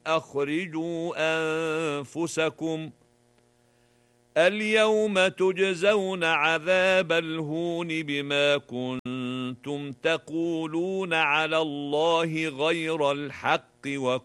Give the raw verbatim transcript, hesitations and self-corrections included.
أخرجوا أنفسكم اليوم تجزون عذاب الهون بما كنتم تقولون على الله غير الحق